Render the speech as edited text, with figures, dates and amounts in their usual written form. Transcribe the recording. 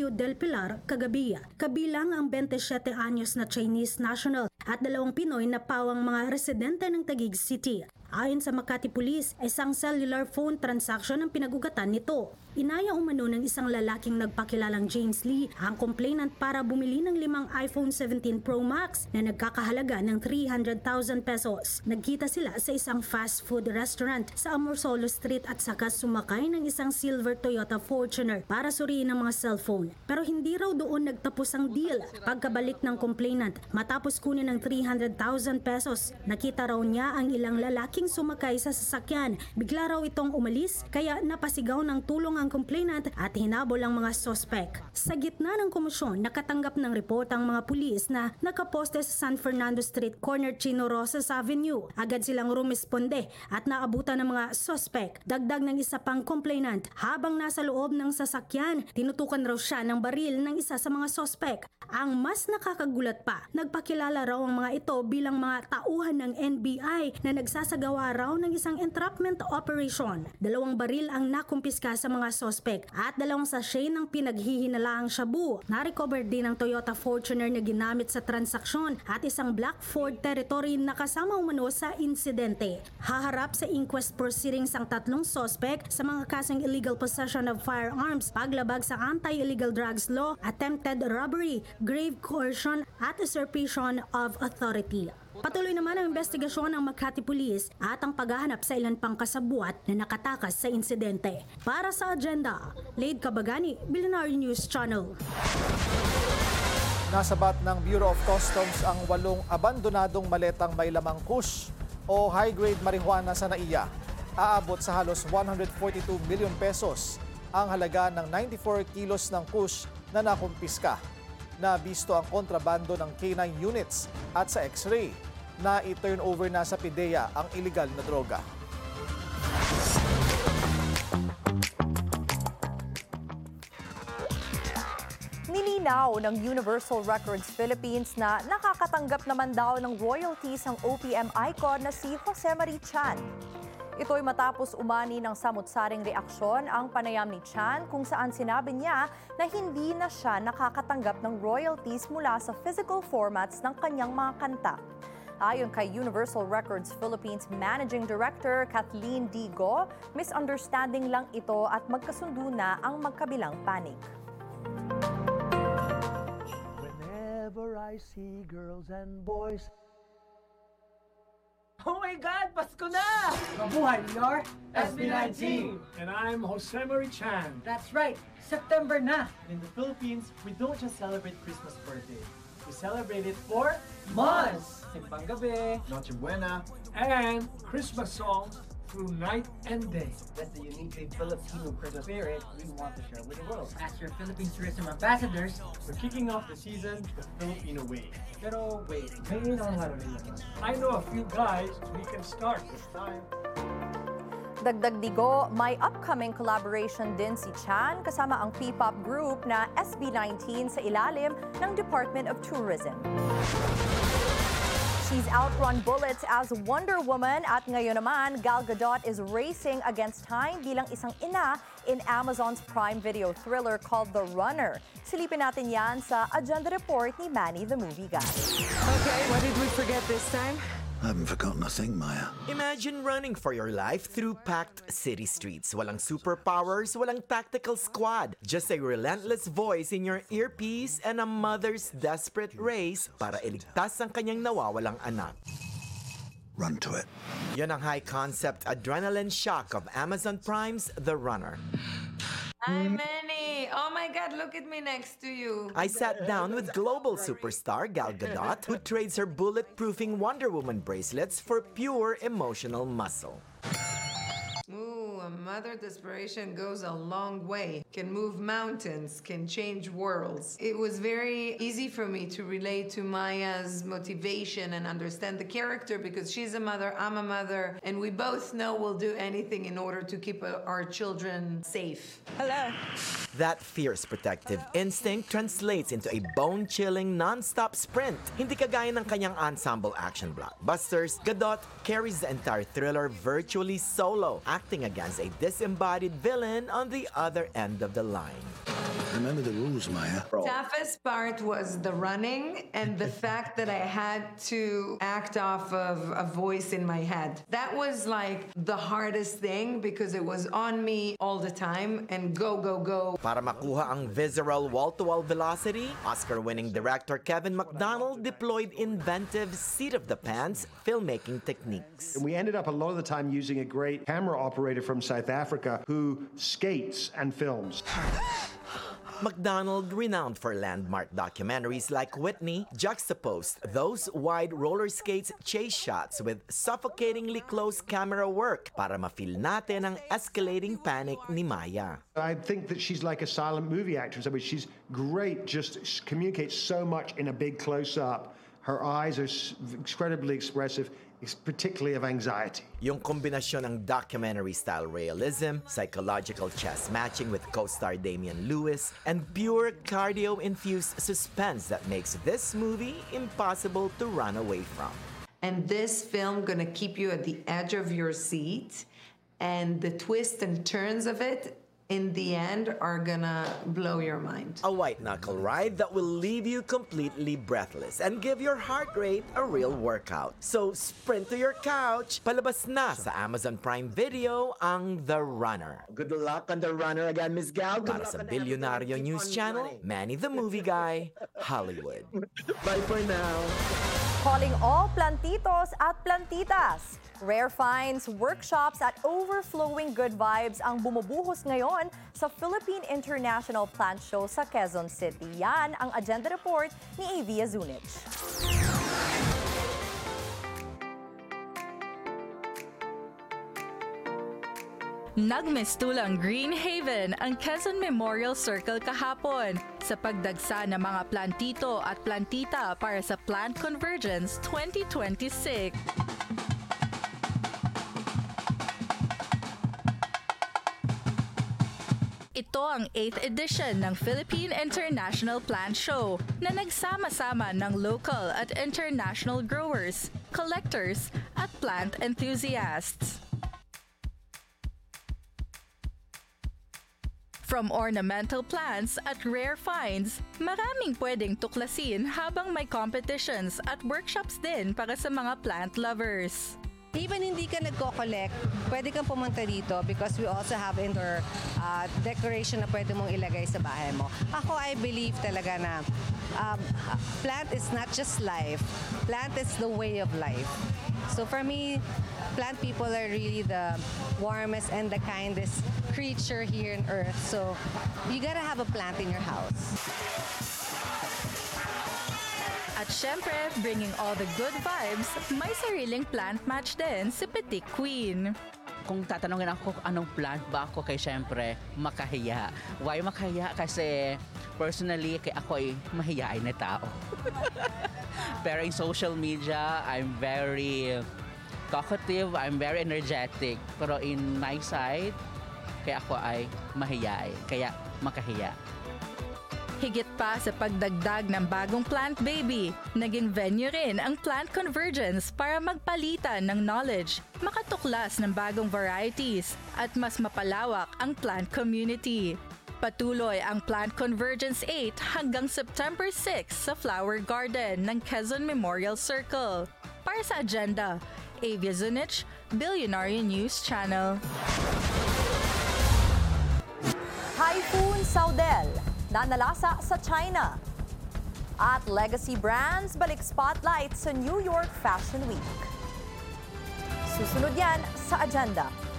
Rio del Pilar kagabi. Kabilang ang 27 anyos na Chinese national at 2 Pinoy na pawang mga residente ng Taguig City. Ayon sa Makati Police, isang cellular phone transaction ang pinagugatan nito. Inaya umano ng isang lalaking nagpakilalang James Lee ang complainant para bumili ng 5 iPhone 17 Pro Max na nagkakahalaga ng 300,000 pesos. Nagkita sila sa isang fast food restaurant sa Amorsolo Street at saka sumakay ng isang silver Toyota Fortuner para suriin ang mga cellphone. Pero hindi raw doon nagtapos ang deal. Pagkabalik ng complainant, matapos kunin ng 300,000 pesos, nakita raw niya ang ilang lalaking sumakay sa sasakyan. Bigla raw itong umalis kaya napasigaw ng tulong ang complainant at hinabol ang mga sospek. Sa gitna ng komosyon, nakatanggap ng report ang mga pulis na nakaposte sa San Fernando Street corner Chino Rosas Avenue. Agad silang rumisponde at naabutan ng mga sospek. Dagdag ng isa pang complainant, habang nasa loob ng sasakyan, tinutukan raw siya ng baril ng isa sa mga sospek. Ang mas nakakagulat pa, nagpakilala raw ang mga ito bilang mga tauhan ng NBI na nagsasagawa raw ng isang entrapment operation. 2 baril ang nakumpiska sa mga sospek at 2 sachet ng pinaghihinalaang shabu. Na-recover din ang Toyota Fortuner na ginamit sa transaksyon at isang black Ford Territory na kasama umano sa insidente. Haharap sa inquest proceedings ang 3 sospek sa mga kasong illegal possession of firearms, paglabag sa anti-illegal drugs law, attempted robbery, grave coercion at usurpation of authority. Patuloy naman ang investigasyon ng Makati Police at ang paghahanap sa ilan pang kasabwat na nakatakas sa insidente. Para sa Agenda, Lade Cabagani, Billionaire News Channel. Nasabat ng Bureau of Customs ang 8 abandonadong maletang may lamang kush o high-grade marijuana sa NAIA. Aabot sa halos 142 million pesos ang halaga ng 94 kilos ng kush na nakumpiska. Nabisto ang kontrabando ng K9 units at sa X-ray na i-turn over na sa PIDEA ang iligal na droga. Nilinaw ng Universal Records Philippines na nakakatanggap naman daw ng royalties ang OPM icon na si Jose Marie Chan. Ito'y matapos umani ng samut-saring reaksyon ang panayam ni Chan kung saan sinabi niya na hindi na siya nakakatanggap ng royalties mula sa physical formats ng kanyang mga kanta. Ayon kay Universal Records Philippines Managing Director Kathleen D. Go, misunderstanding lang ito at magkasundo na ang magkabilang panig. Whenever I see girls and boys. Oh my God! Pasko na! Mabuhay, your SB19! And I'm Jose Marie Chan. That's right, September na! In the Philippines, we don't just celebrate Christmas birthday. We celebrate it for Months! Simbang Gabi, Noche Buena, and Christmas songs through night and day. That's the uniquely Filipino Christmas spirit we want to share with the world. As your Philippine tourism ambassadors, We're kicking off the season the Filipino way. pero wait, ngayon ang laro nila. I know a few guys we can start this time. Dagdag Digo, may upcoming collaboration din si Chan kasama ang P-pop group na SB19 sa ilalim ng Department of Tourism. She's outrun bullets as Wonder Woman at ngayon naman, Gal Gadot is racing against time bilang isang ina in Amazon's Prime Video thriller called The Runner. Silipin natin yan sa Agenda Report ni Manny the Movie Guy. Okay, what did we forget this time? I haven't forgotten a thing, Maya. Imagine running for your life through packed city streets. Walang superpowers, walang tactical squad. Just a relentless voice in your earpiece and a mother's desperate race para iligtas ang kanyang nawawalang anak. Run to it. Yan ang high-concept adrenaline shock of Amazon Prime's The Runner. Hi, Manny. Oh my God, look at me next to you. I sat down with global superstar Gal Gadot, who trades her bulletproofing Wonder Woman bracelets for pure emotional muscle. Ooh, a mother desperation goes a long way. Can move mountains, can change worlds. It was very easy for me to relate to Maya's motivation and understand the character because she's a mother, I'm a mother, and we both know we'll do anything in order to keep our children safe. Hello. That fierce protective instinct translates into a bone-chilling non-stop sprint. Hindi kagaya ng kanyang ensemble action blockbusters, Gadot carries the entire thriller virtually solo, acting against as a disembodied villain on the other end of the line. Remember the rules, Maya. Toughest part was the running and the fact that I had to act off of a voice in my head. That was like the hardest thing because it was on me all the time and go, go, go. Para makuha ang visceral wall-to-wall velocity, Oscar-winning director Kevin McDonald deployed inventive seat-of-the-pants filmmaking techniques. We ended up a lot of the time using a great camera operator from South Africa who skates and films. McDonald, renowned for landmark documentaries like Whitney, juxtaposed those wide roller skates chase shots with suffocatingly close camera work para ma-feel natin ang escalating panic ni Maya. I think that she's like a silent movie actress. I mean, she's great, just communicates so much in a big close-up. Her eyes are incredibly expressive, particularly of anxiety. Yung kombinasyon ng documentary-style realism, psychological chess matching with co-star Damian Lewis, and pure cardio-infused suspense that makes this movie impossible to run away from. And this film gonna keep you at the edge of your seat, and the twists and turns of it in the end are gonna blow your mind. A white-knuckle ride that will leave you completely breathless and give your heart rate a real workout. So sprint to your couch, palabas na sa Amazon Prime Video ang The Runner. Good luck on The Runner again, Miss Gal. Para sa Bilyonaryo News Channel, Manny the Movie Guy, Hollywood. Bye for now. Calling all plantitos at plantitas. Rare finds, workshops at overflowing good vibes ang bumubuhos ngayon sa Philippine International Plant Show sa Quezon City. Yan ang agenda report ni Avia Zunich. Nagmistulang Green Haven ang Quezon Memorial Circle kahapon sa pagdagsa ng mga plantito at plantita para sa Plant Convergence 2026. Ito ang 8th edition ng Philippine International Plant Show na nagsama-sama ng local at international growers, collectors at plant enthusiasts. From ornamental plants at rare finds, maraming pwedeng tuklasin habang may competitions at workshops din para sa mga plant lovers. Even hindi ka nagko-collect, pwede kang pumunta dito because we also have indoor decoration na pwede mong ilagay sa bahay mo. Ako, I believe talaga na plant is not just life. Plant is the way of life. So for me, plant people are really the warmest and the kindest creature here on earth. So you gotta have a plant in your house. At syempre, bringing all the good vibes, may sariling plant match din si Petit Queen. Kung tatanungin ako anong plant ba ako, kay syempre, makahiya. Why makahiya? Kasi personally, kay ako ay mahiyain na tao. Pero in social media, I'm very talkative, I'm very energetic. Pero in my side, kaya ako ay mahiyain, kaya makahiya. Higit pa sa pagdagdag ng bagong plant baby, naging venue rin ang Plant Convergence para magpalitan ng knowledge, makatuklas ng bagong varieties, at mas mapalawak ang plant community. Patuloy ang Plant Convergence 8 hanggang September 6 sa Flower Garden ng Quezon Memorial Circle. Para sa agenda, Avia Zunich, Bilyonaryo News Channel. Typhoon Saudel, nanalasa sa China. At legacy brands balik spotlight sa New York Fashion Week. Susunod yan sa agenda.